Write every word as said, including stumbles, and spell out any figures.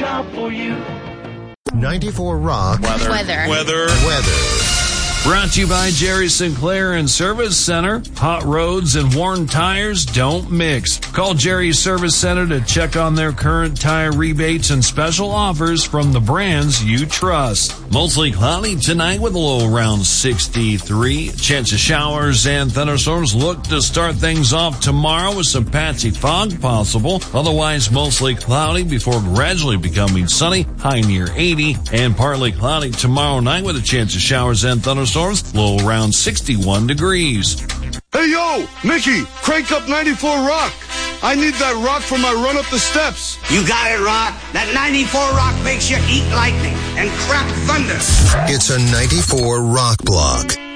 job for you. ninety-four Rock. Weather. Weather. Weather. Weather. Brought to you by Jerry Sinclair and Service Center. Hot roads and worn tires don't mix. Call Jerry's Service Center to check on their current tire rebates and special offers from the brands you trust. Mostly cloudy tonight with a low around sixty-three. Chance of showers and thunderstorms look to start things off tomorrow with some patchy fog possible. Otherwise mostly cloudy before gradually becoming sunny. High near eighty and partly cloudy tomorrow night with a chance of showers and thunderstorms. Low around sixty-one degrees. Hey, yo, Mickey, crank up ninety-four Rock. I need that rock for my run up the steps. You got it, Rock. That ninety-four Rock makes you eat lightning and crap thunder. It's a ninety-four Rock block.